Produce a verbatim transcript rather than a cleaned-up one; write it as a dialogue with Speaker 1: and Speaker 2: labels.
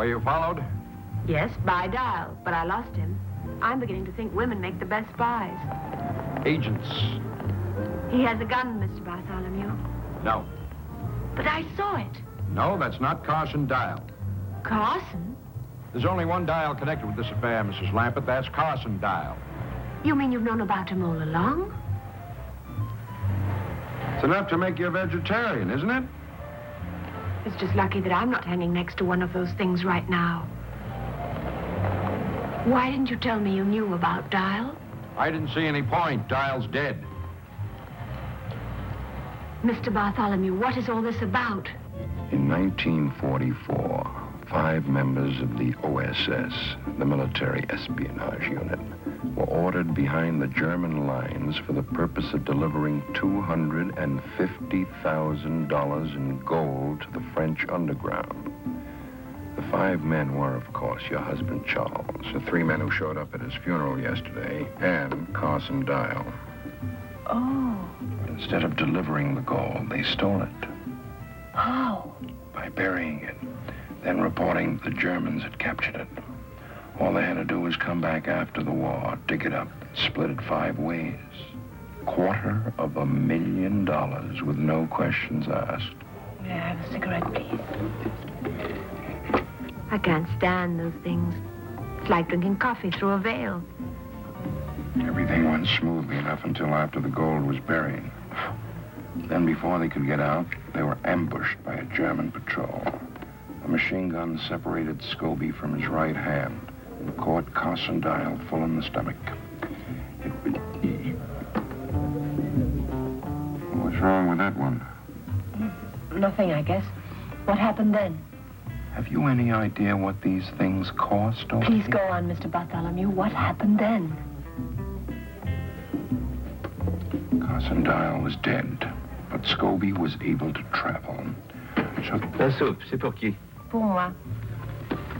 Speaker 1: Were you followed?
Speaker 2: Yes, by Dial, but I lost him. I'm beginning to think women make the best spies.
Speaker 1: Agents.
Speaker 2: He has a gun, Mister Bartholomew.
Speaker 1: No.
Speaker 2: But I saw it.
Speaker 1: No, that's not Carson Dial.
Speaker 2: Carson?
Speaker 1: There's only one Dial connected with this affair, Missus Lampert. That's Carson Dial.
Speaker 2: You mean you've known about him all along?
Speaker 1: It's enough to make you a vegetarian, isn't it?
Speaker 2: It's just lucky that I'm not hanging next to one of those things right now. Why didn't you tell me you knew about Dial?
Speaker 1: I didn't see any point. Dial's dead.
Speaker 2: Mister Bartholomew, what is all this about?
Speaker 3: In nineteen forty-four, five members of the O S S, the Military Espionage Unit, were ordered behind the German lines for the purpose of delivering two hundred fifty thousand dollars in gold to the French underground. The five men were, of course, your husband, Charles, the three men who showed up at his funeral yesterday, and Carson Dial.
Speaker 2: Oh.
Speaker 3: Instead of delivering the gold, they stole it.
Speaker 2: How?
Speaker 3: By burying it, then reporting the Germans had captured it. All they had to do was come back after the war, dig it up, split it five ways. Quarter of a million dollars with no questions asked.
Speaker 2: May I have a cigarette, please? I can't stand those things. It's like drinking coffee through a veil.
Speaker 3: Everything went smoothly enough until after the gold was buried. Then before they could get out, they were ambushed by a German patrol. A machine gun separated Scobie from his right hand and caught Carson Dial full in the stomach. It was... What's wrong with that one?
Speaker 2: Nothing, I guess. What happened then?
Speaker 3: Have you any idea what these things cost? Over
Speaker 2: Please
Speaker 3: here?
Speaker 2: go on, Mister Bartholomew. What happened then?
Speaker 3: Carson Dial was dead, but Scobie was able to travel. So
Speaker 4: La soupe, c'est pour qui?
Speaker 2: Pour moi.